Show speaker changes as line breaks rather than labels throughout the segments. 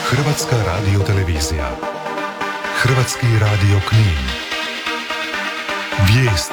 Hrvatska radiotelevizija. Hrvatski radio Knin. Vijesti.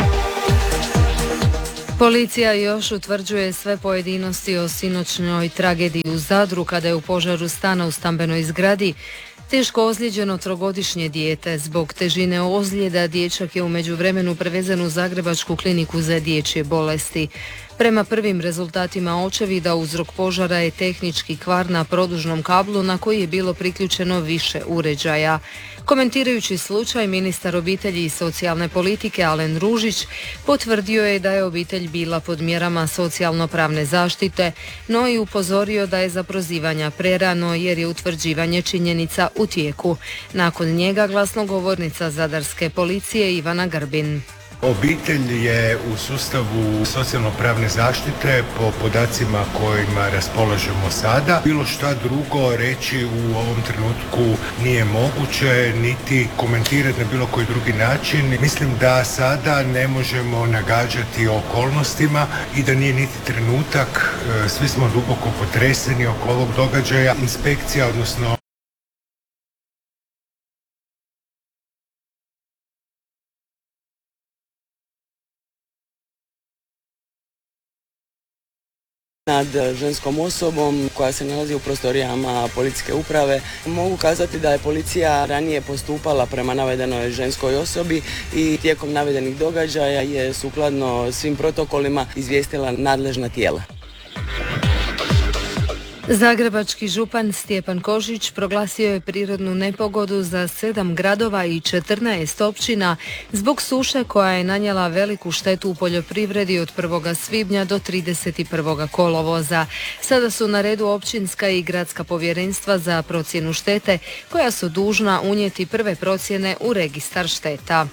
Policija još utvrđuje sve pojedinosti o sinoćnjoj tragediji u Zadru kada je u požaru stana u stambenoj zgradi teško ozlijeđeno trogodišnje dijete. Zbog težine ozljeda dječak je u međuvremenu prevezen u Zagrebačku kliniku za dječje bolesti. Prema prvim rezultatima očevida uzrok požara je tehnički kvar na produžnom kablu na koji je bilo priključeno više uređaja. Komentirajući slučaj, ministar obitelji i socijalne politike Alen Ružić potvrdio je da je obitelj bila pod mjerama socijalno-pravne zaštite, no i upozorio da je za prozivanja prerano jer je utvrđivanje činjenica u tijeku. Nakon njega glasnogovornica zadarske policije Ivana Grbin.
Obitelj je u sustavu socijalno-pravne zaštite po podacima kojima raspolažemo sada. Bilo šta drugo reći u ovom trenutku nije moguće, niti komentirati na bilo koji drugi način. Mislim da sada ne možemo nagađati o okolnostima i da nije niti trenutak. Svi smo duboko potreseni oko ovog događaja. Inspekcija, odnosno
nad ženskom osobom koja se nalazi u prostorijama policijske uprave. Mogu kazati da je policija ranije postupala prema navedenoj ženskoj osobi i tijekom navedenih događaja je sukladno svim protokolima izvijestila nadležna tijela.
Zagrebački župan Stjepan Kožić proglasio je prirodnu nepogodu za 7 gradova i 14 općina zbog suše koja je nanijela veliku štetu u poljoprivredi od 1. svibnja do 31. kolovoza. Sada su na redu općinska i gradska povjerenstva za procjenu štete koja su dužna unijeti prve procjene u registar šteta.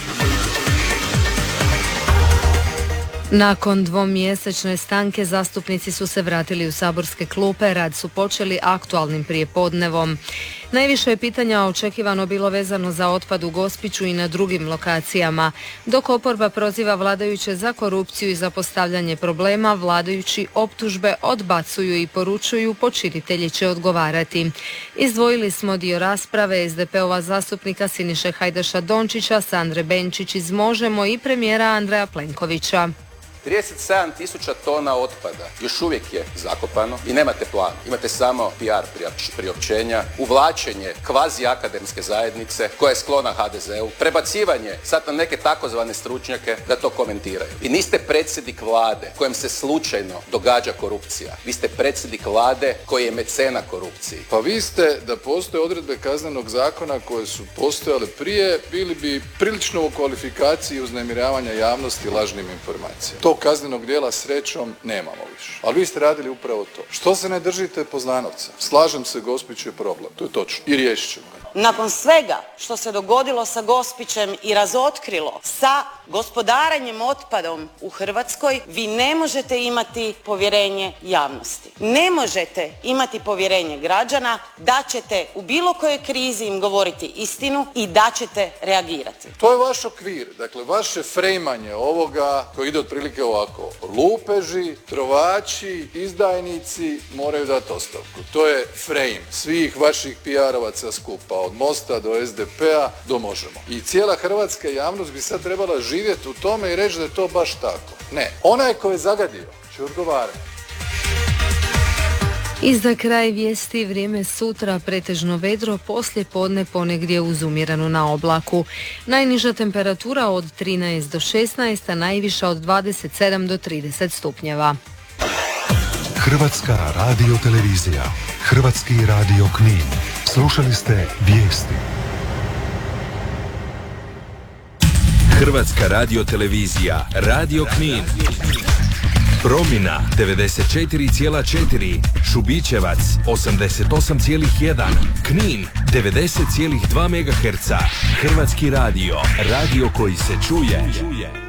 Nakon dvomjesečne stanke zastupnici su se vratili u saborske klupe, rad su počeli aktualnim prijepodnevom. Najviše je pitanja očekivano bilo vezano za otpad u Gospiću i na drugim lokacijama. Dok oporba proziva vladajuće za korupciju i za postavljanje problema, vladajući optužbe odbacuju i poručuju počinitelji će odgovarati. Izdvojili smo dio rasprave SDP-ova zastupnika Siniše Hajdaša Dončića, Sandre Benčić iz Možemo i premijera Andreja Plenkovića.
37.000 tona otpada još uvijek je zakopano i nemate plan. Imate samo PR priopćenja, uvlačenje kvazi akademske zajednice koja je sklona HDZ-u, prebacivanje sad na neke takozvane stručnjake da to komentiraju. Vi niste predsjednik vlade kojem se slučajno događa korupcija. Vi ste predsjednik vlade koji je mecena korupciji.
Pa vi ste, da postoje odredbe kaznenog zakona koje su postojale prije, bili bi prilično u kvalifikaciji uznemiravanja javnosti lažnim informacijama. Tog kaznenog djela srećom nemamo više. Ali vi ste radili upravo to. Što se ne držite Poznanovca? Slažem se, Gospić je problem. To je točno. I riješit ćemo ga.
Nakon svega što se dogodilo sa Gospićem i razotkrilo sa gospodarenjem otpadom u Hrvatskoj, vi ne možete imati povjerenje javnosti. Ne možete imati povjerenje građana da ćete u bilo kojoj krizi im govoriti istinu i da ćete reagirati.
To je vaš okvir. Dakle, vaše frejmanje ovoga koji ide otprilike ovako. Lupeži, trovači, izdajnici moraju dati ostavku. To je frame svih vaših PR-ovaca skupa. Od Mosta do SDP-a do Možemo. I cijela hrvatska javnost bi sad trebala živjeti u tome i reći da je to baš tako. Ne. Onaj ko je zagadio će odgovarati.
I za kraj vijesti, vrijeme sutra pretežno vedro, poslije podne ponegdje uzumirano na oblaku. Najniža temperatura od 13 do 16, a najviša od 27 do 30 stupnjeva.
Hrvatska radiotelevizija. Hrvatski radio Knin. Slušali ste vijesti.
Hrvatska radiotelevizija. Radio Knin. Promina 94,4, Šubićevac 88,1, Knin 90,2 MHz. Hrvatski radio. Radio koji se čuje.